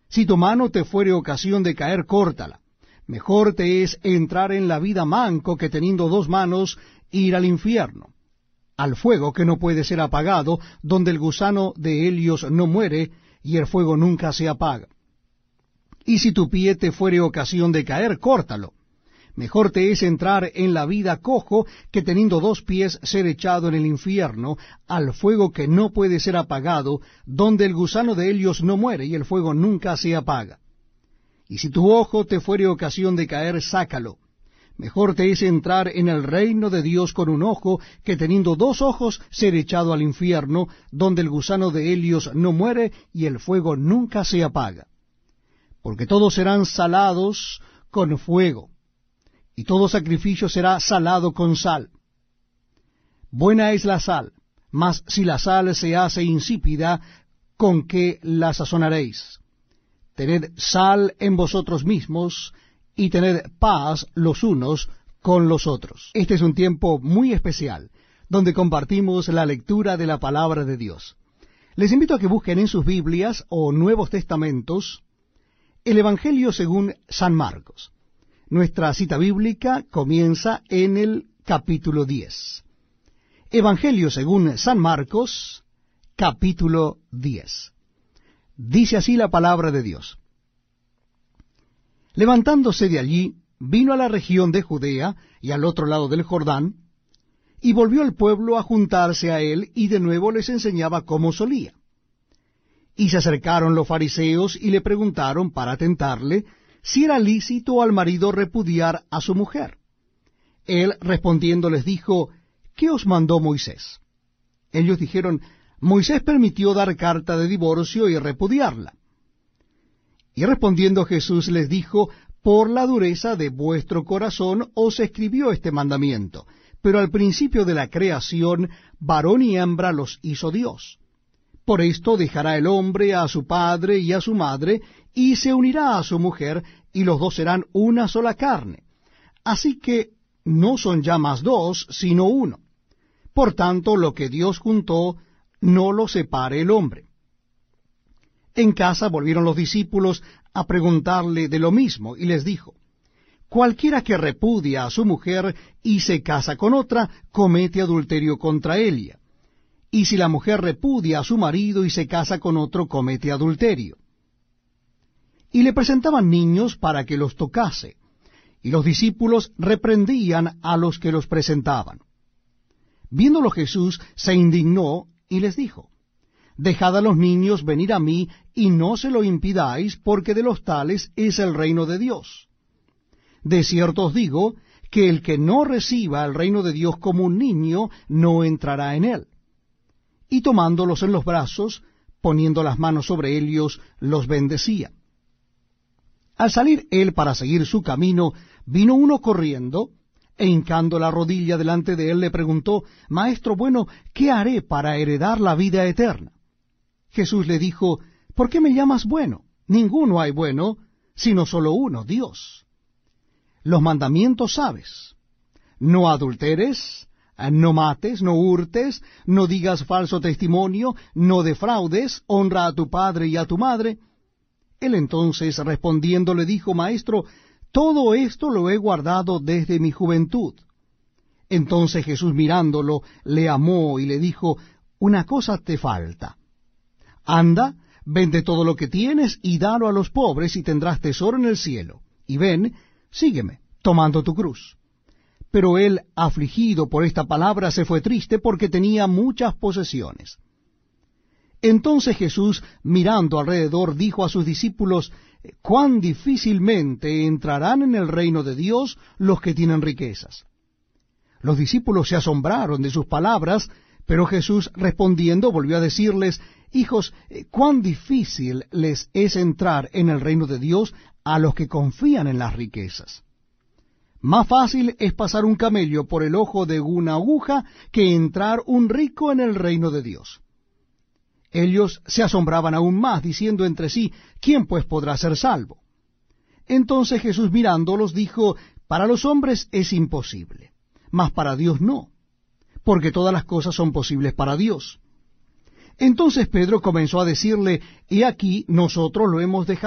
Si tu mano te fuere ocasión de caer, córtala. Mejor te es entrar en la vida manco que teniendo dos manos ir al infierno, al fuego que no puede ser apagado, donde el gusano de Helios no muere y el fuego nunca se apaga. Y si tu pie te fuere ocasión de caer, córtalo. Mejor te es entrar en la vida cojo que teniendo dos pies ser echado en el infierno, al fuego que no puede ser apagado, donde el gusano de Helios no muere y el fuego nunca se apaga. Y si tu ojo te fuere ocasión de caer, sácalo. Mejor te es entrar en el reino de Dios con un ojo que teniendo dos ojos ser echado al infierno, donde el gusano de Helios no muere y el fuego nunca se apaga. Porque todos serán salados con fuego, y todo sacrificio será salado con sal. Buena es la sal, mas si la sal se hace insípida, ¿con qué la sazonaréis? Tened sal en vosotros mismos, y tened paz los unos con los otros. Este es un tiempo muy especial, donde compartimos la lectura de la palabra de Dios. Les invito a que busquen en sus Biblias o Nuevos Testamentos el Evangelio según San Marcos. Nuestra cita bíblica comienza en el capítulo 10. Evangelio según San Marcos, capítulo 10. Dice así la palabra de Dios. Levantándose de allí, vino a la región de Judea y al otro lado del Jordán, y volvió el pueblo a juntarse a él, y de nuevo les enseñaba como solía. Y se acercaron los fariseos y le preguntaron para tentarle si era lícito al marido repudiar a su mujer. Él respondiendo les dijo, ¿qué os mandó Moisés? Ellos dijeron, Moisés permitió dar carta de divorcio y repudiarla. Y respondiendo Jesús les dijo, por la dureza de vuestro corazón os escribió este mandamiento, pero al principio de la creación varón y hembra los hizo Dios. Por esto dejará el hombre a su padre y a su madre, y se unirá a su mujer, y los dos serán una sola carne. Así que no son ya más dos, sino uno. Por tanto, lo que Dios juntó, no lo separe el hombre. En casa volvieron los discípulos a preguntarle de lo mismo, y les dijo, cualquiera que repudia a su mujer y se casa con otra, comete adulterio contra ella. Y si la mujer repudia a su marido y se casa con otro, comete adulterio. Y le presentaban niños para que los tocase, y los discípulos reprendían a los que los presentaban. Viéndolo Jesús, se indignó y les dijo, dejad a los niños venir a mí, y no se lo impidáis, porque de los tales es el reino de Dios. De cierto os digo, que el que no reciba el reino de Dios como un niño, no entrará en él. Y tomándolos en los brazos, poniendo las manos sobre ellos, los bendecía. Al salir él para seguir su camino, vino uno corriendo, e hincando la rodilla delante de él, le preguntó, Maestro bueno, ¿qué haré para heredar la vida eterna? Jesús le dijo, ¿por qué me llamas bueno? Ninguno hay bueno, sino solo uno, Dios. Los mandamientos sabes. No adulteres, no mates, no hurtes, no digas falso testimonio, no defraudes, honra a tu padre y a tu madre. Él entonces respondiendo le dijo, Maestro, todo esto lo he guardado desde mi juventud. Entonces Jesús mirándolo, le amó y le dijo, una cosa te falta. Anda, vende todo lo que tienes y dalo a los pobres y tendrás tesoro en el cielo. Y ven, sígueme, tomando tu cruz. Pero él, afligido por esta palabra, se fue triste porque tenía muchas posesiones. Entonces Jesús, mirando alrededor, dijo a sus discípulos, cuán difícilmente entrarán en el reino de Dios los que tienen riquezas. Los discípulos se asombraron de sus palabras, pero Jesús respondiendo volvió a decirles, hijos, cuán difícil les es entrar en el reino de Dios a los que confían en las riquezas. Más fácil es pasar un camello por el ojo de una aguja que entrar un rico en el reino de Dios. Ellos se asombraban aún más, diciendo entre sí, ¿quién pues podrá ser salvo? Entonces Jesús mirándolos dijo, para los hombres es imposible, mas para Dios no, porque todas las cosas son posibles para Dios. Entonces Pedro comenzó a decirle, he aquí nosotros lo hemos dejado